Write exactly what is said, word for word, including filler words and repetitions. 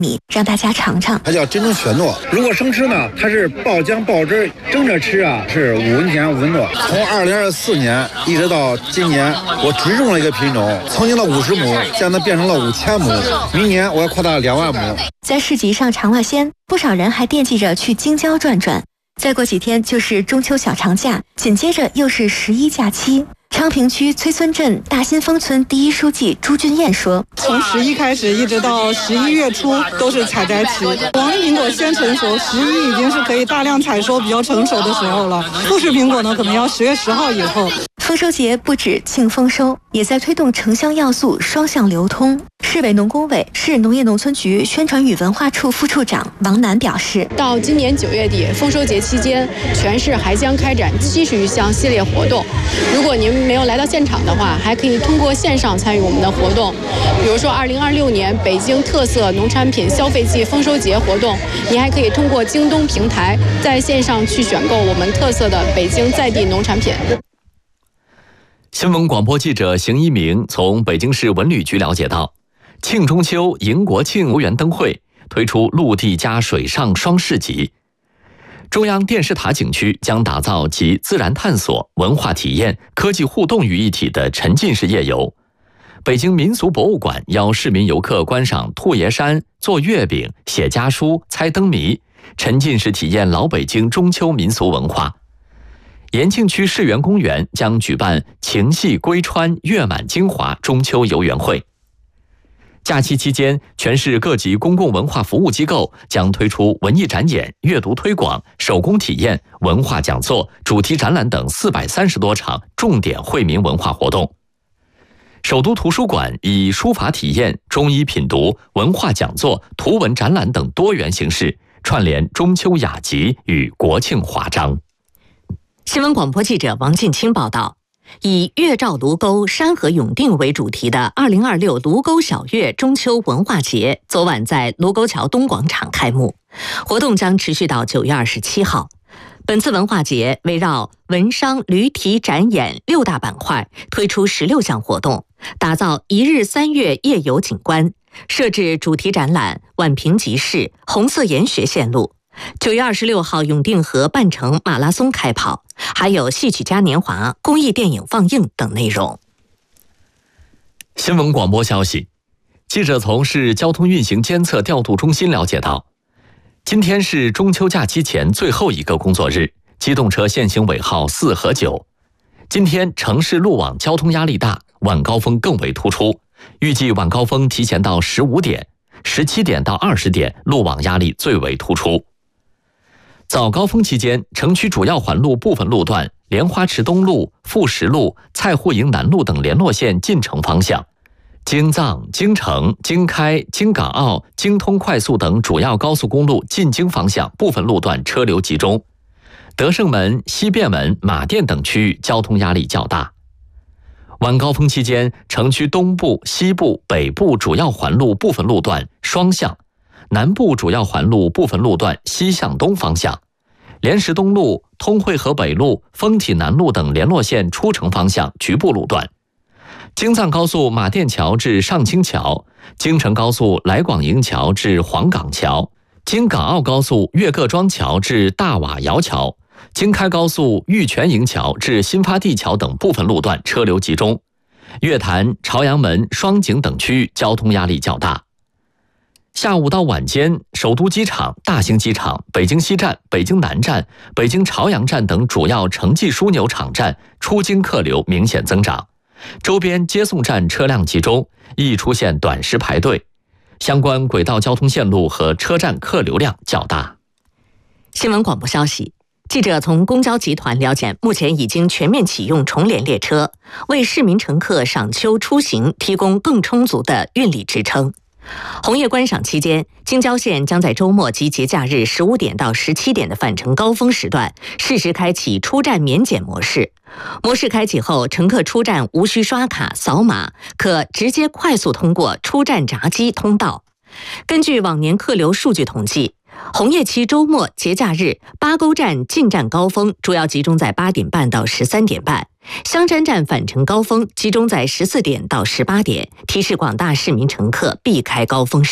米，让大家尝尝。 它叫真正雪糯，如果生吃呢，它是爆浆爆汁，蒸着吃啊是五文钱五文糯。从二零二四年一直到今年，我只种了一个品种，曾经的五十亩，现在变成了五千亩，明年我要扩大两万亩。 在市集上尝了鲜，不少人还惦记着去京郊转转。再过几天就是中秋小长假，紧接着又是十一假期。昌平区崔村镇大新丰村第一书记朱俊彦说：“ 从十一开始一直到十一月初都是采摘期。王苹果先成熟，十一已经是可以大量采收、比较成熟的时候了。富士苹果呢，可能要十月十号以后。” 丰收节不止庆丰收，也在推动城乡要素双向流通。市委农工委、市农业农村局宣传与文化处副处长王楠表示， 到今年九月底丰收节期间，全市还将开展七十余项系列活动。如果您没有来到现场的话，还可以通过线上参与我们的活动。比如说，二零二六年北京特色农产品消费季丰收节活动，您还可以通过京东平台在线上去选购我们特色的北京在地农产品。 新闻广播记者邢一鸣从北京市文旅局了解到，庆中秋、迎国庆无缘灯会推出陆地加水上双市集。中央电视塔景区将打造集自然探索、文化体验、科技互动于一体的沉浸式夜游。北京民俗博物馆邀市民游客观赏兔爷山、做月饼、写家书、猜灯谜，沉浸式体验老北京中秋民俗文化。延庆区世园公园将举办情系归川月满京华中秋游园会。假期期间，全市各级公共文化服务机构将推出文艺展演、阅读推广、手工体验、文化讲座、主题展览等四百三十多场重点惠民文化活动。首都图书馆以书法体验、中医品读、文化讲座、图文展览等多元形式，串联中秋雅集与国庆华章。 新闻广播记者王进清报道，以月照卢沟、山河永定为主题的二零二六卢沟小月中秋文化节昨晚在卢沟桥东广场开幕，活动将持续到九月二十七号。本次文化节围绕文商驴蹄展演六大板块，推出十六项活动，打造一日三月夜游景观，设置主题展览“宛平集市”、“红色研学线路”。九月二十六号，永定河半程马拉松开跑，还有戏曲嘉年华、公益电影放映等内容。 新闻广播消息，记者从市交通运行监测调度中心了解到，今天是中秋假期前最后一个工作日，机动车限行尾号四和九。今天城市路网交通压力大，晚高峰更为突出，预计晚高峰提前到十五点，十七点到二十点路网压力最为突出。早高峰期间，城区主要环路部分路段、莲花池东路、富石路、蔡户营南路等联络线进城方向，京藏、京承、京开、京港澳、京通快速等主要高速公路进京方向部分路段车流集中。德胜门、西便门、马店等区域交通压力较大。晚高峰期间，城区东部、西部、北部主要环路部分路段双向，南部主要环路部分路段西向东方向，莲石东路、通惠河北路、丰体南路等联络线出城方向局部路段，京藏高速马店桥至上清桥，京承高速来广营桥至黄岗桥，京港澳高速岳各庄桥至大瓦窑桥，京开高速玉泉营桥至新发地桥等部分路段车流集中，月坛、朝阳门、双井等区域交通压力较大。下午到晚间，首都机场、大兴机场、北京西站、北京南站、北京朝阳站等主要城际枢纽场站出京客流明显增长，周边接送站车辆集中，易出现短时排队，相关轨道交通线路和车站客流量较大。 新闻广播消息，记者从公交集团了解，目前已经全面启用重联列车，为市民乘客赏秋出行提供更充足的运力支撑。红叶观赏期间，京郊线将在周末及节假日十五点到十七点的返程高峰时段，适时开启出站免检模式。模式开启后，乘客出站无需刷卡扫码，可直接快速通过出站闸机通道。根据往年客流数据统计，红叶期周末、节假日，八沟站进站高峰主要集中在八点半到十三点半，香山站返程高峰集中在十四点到十八点，提示广大市民乘客避开高峰时